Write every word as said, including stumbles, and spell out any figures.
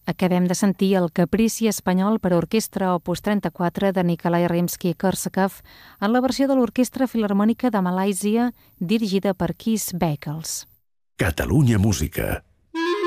Acabem de sentir el Caprici espanyol per a orquestra opus trenta-quatre de Nikolai Rimsky-Korsakov en la versió de l'Orquestra Filharmònica de Malàisia dirigida per Kees Bijkels. Catalunya Música.